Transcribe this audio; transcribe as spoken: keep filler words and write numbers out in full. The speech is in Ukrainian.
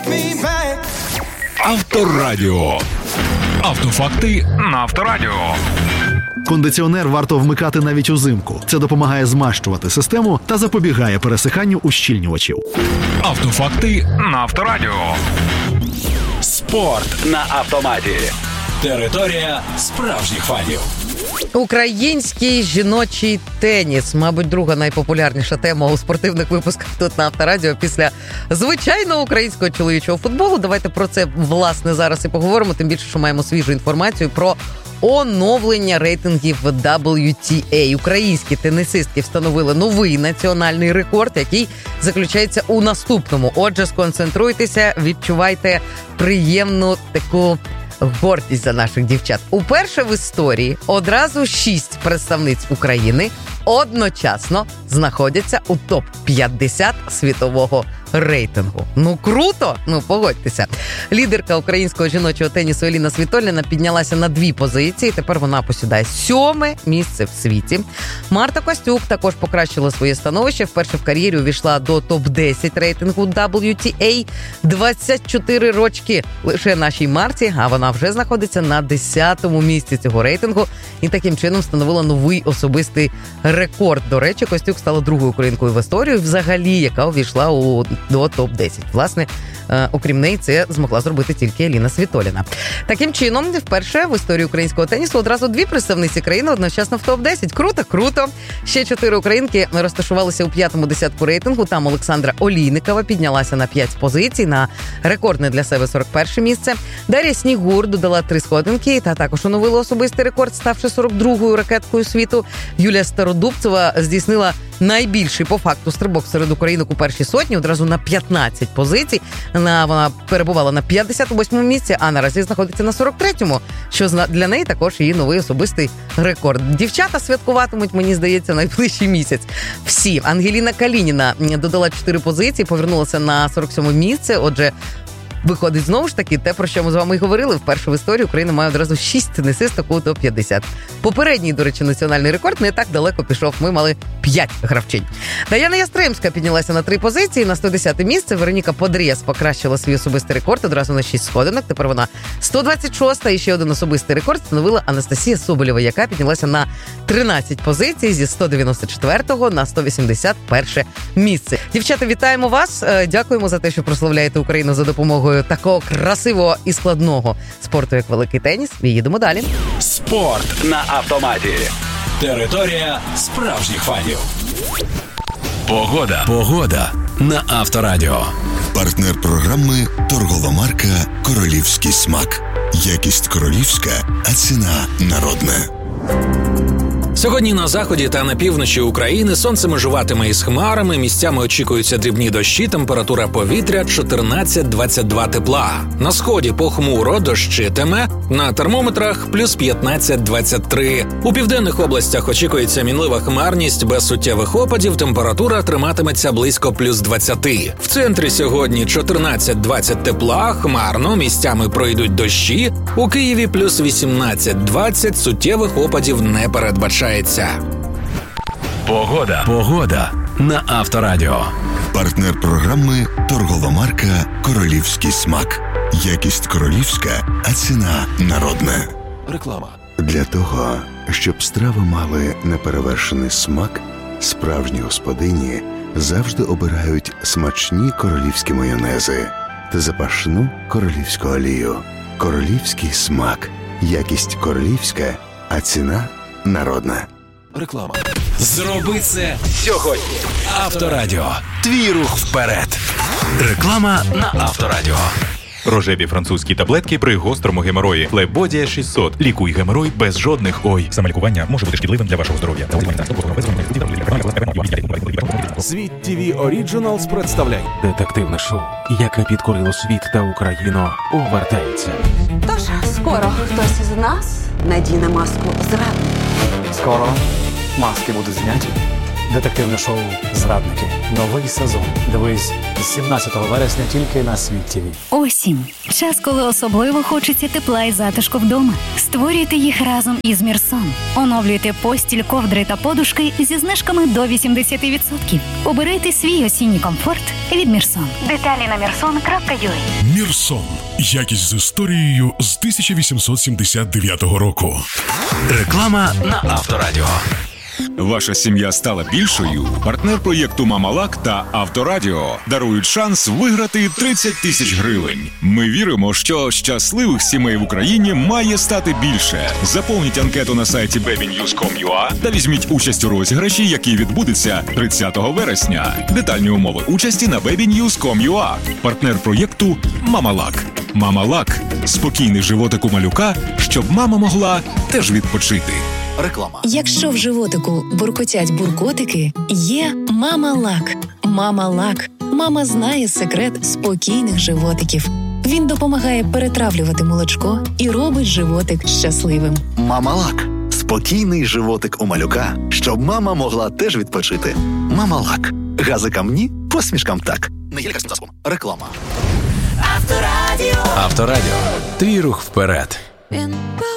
Авторадіо. Автофакти на Авторадіо. Кондиціонер варто вмикати навіть узимку. Це допомагає змащувати систему та запобігає пересиханню ущільнювачів. Автофакти на Авторадіо. Спорт на автоматі. Територія справжніх фанів. Український жіночий теніс. Мабуть, друга найпопулярніша тема у спортивних випусках тут на Авторадіо після звичайного українського чоловічого футболу. Давайте про це, власне, зараз і поговоримо. Тим більше, що маємо свіжу інформацію про оновлення рейтингів дабл ю ті ей. Українські тенісистки встановили новий національний рекорд, який заключається у наступному. Отже, сконцентруйтеся, відчувайте приємну таку гордість за наших дівчат. Уперше в історії одразу шість представниць України одночасно знаходяться у топ п'ятдесят світового рейтингу. Ну, круто! Ну, погодьтеся. Лідерка українського жіночого тенісу Еліна Світоліна піднялася на дві позиції. Тепер вона посідає сьоме місце в світі. Марта Костюк також покращила своє становище. Вперше в кар'єрі увійшла до топ десять рейтингу дабл ю ті ей. двадцять чотири рочки лише нашій Марті, а вона вже знаходиться на десятому місці цього рейтингу і таким чином встановила новий особистий рекорд. До речі, Костюк стала другою українкою в історії взагалі, яка увійшла у до топ десять. Власне, е, окрім неї, це змогла зробити тільки Еліна Світоліна. Таким чином, вперше в історії українського тенісу одразу дві представниці країни одночасно в топ десять. Круто, круто! Ще чотири українки розташувалися у п'ятому десятку рейтингу. Там Олександра Олійникова піднялася на п'ять позицій, на рекордне для себе сорок перше місце. Дар'я Снігур додала три сходинки та також оновила особистий рекорд, ставши сорок другою ракеткою світу. Юлія Стародубцева здійснила найбільший по факту стрибок серед українок у першій сотні, одразу на п'ятнадцять позицій. Вона перебувала на п'ятдесят восьмому місці, а наразі знаходиться на сорок третьому, що для неї також її новий особистий рекорд. Дівчата святкуватимуть, мені здається, найближчий місяць. Всі. Ангеліна Калініна додала чотири позиції, повернулася на сорок сьоме місце, отже, виходить знову ж таки те, про що ми з вами і говорили. Вперше в історії Україна має одразу шість тенісисток у топ п'ятдесят. Попередній, до речі, національний рекорд не так далеко пішов. Ми мали п'ять гравчинь. Даяна Ястремська піднялася на три позиції, на сто десяте місце. Вероніка Подрєс покращила свій особистий рекорд одразу на шість сходинок. Тепер вона сто двадцять шоста. І ще один особистий рекорд встановила Анастасія Соболєва, яка піднялася на тринадцять позицій зі сто дев'яносто четвертого на сто вісімдесят перше місце. Дівчата, вітаємо вас. Дякуємо за те, що прославляєте Україну за допомогою такого красивого і складного спорту, як великий теніс. І їдемо далі. Спорт на автоматі. Територія справжніх фанів. Погода. Погода на Авторадіо. Партнер програми – торгова марка «Королівський смак». Якість королівська, а ціна народна. Сьогодні на заході та на півночі України сонце межуватиме із хмарами, місцями очікуються дрібні дощі, температура повітря чотирнадцять двадцять два тепла. На сході похмуро, дощитиме, на термометрах плюс п'ятнадцять двадцять три. У південних областях очікується мінлива хмарність без суттєвих опадів, температура триматиметься близько плюс двадцять. В центрі сьогодні чотирнадцять двадцять тепла, хмарно, місцями пройдуть дощі, у Києві плюс вісімнадцять двадцять, суттєвих опадів не передбачається. Погода. Погода на Авторадіо. Партнер програми – торгова марка «Королівський смак». Якість королівська, а ціна народна. Реклама. Для того, щоб страви мали неперевершений смак, справжні господині завжди обирають смачні королівські майонези та запашну королівську олію. Королівський смак. Якість королівська, а ціна народна. Реклама. Зроби це сьогодні. Авторадіо. Твій рух вперед. Реклама на Авторадіо. Рожеві французькі таблетки при гострому геморої. Флебодія шістсот. Лікуй геморой без жодних ой. Самолікування може бути шкідливим для вашого здоров'я. Світ ТВ Оріджиналс представляє детективне шоу, яке підкорило світ та Україну, повертається. Тож, скоро хтось із нас надіне маску зрадника. Скоро маски будуть зняті. Детективне шоу «Зрадники». Новий сезон. Дивись з сімнадцятого вересня тільки на Світ ТВ. Осінь. Час, коли особливо хочеться тепла і затишку вдома. Створюйте їх разом із Мірсон. Оновлюйте постіль, ковдри та подушки зі знижками до вісімдесят відсотків. Обирайте свій осінній комфорт від Мірсон. Деталі на мірсон крапка ю а. Мірсон. Якість з історією з тисяча вісімсот сімдесят дев'ятого року. Реклама на Авторадіо. Ваша сім'я стала більшою? Партнер проєкту «Мамалак» та «Авторадіо» дарують шанс виграти тридцять тисяч гривень. Ми віримо, що щасливих сімей в Україні має стати більше. Заповніть анкету на сайті бебі ньюз крапка ком крапка ю а та візьміть участь у розіграші, який відбудеться тридцятого вересня. Детальні умови участі на бебі ньюз крапка ком крапка ю а. Партнер проєкту «Мамалак». «Мамалак» – спокійний животик у малюка, щоб мама могла теж відпочити. Реклама. Якщо в животику буркотять буркотики, є «Мамалак». «Мамалак». Мама знає секрет спокійних животиків. Він допомагає перетравлювати молочко і робить животик щасливим. Мамалак. Спокійний животик у малюка, щоб мама могла теж відпочити. Мамалак. Газикам ні, посмішкам так. Не є лікарським засобом. Реклама. Авторадіо. Твій рух вперед.